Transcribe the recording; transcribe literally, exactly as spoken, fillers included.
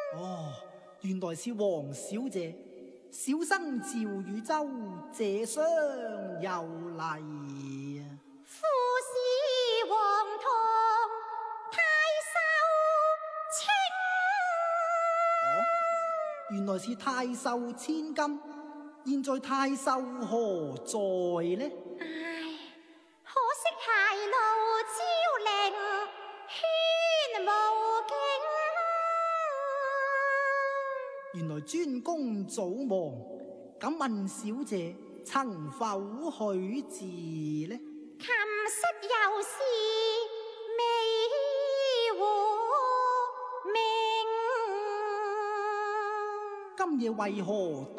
哦，原來是黃小姐，小生趙汝州謝相有禮啊！ 父是皇堂太守卿。哦，原來是太守千金，現在太守何在呢？ 唉，可惜偕路朝陵，喧無境。 原來專公早亡，敢問小姐曾否許字呢？ 琴瑟又是未和鳴。 今夜為何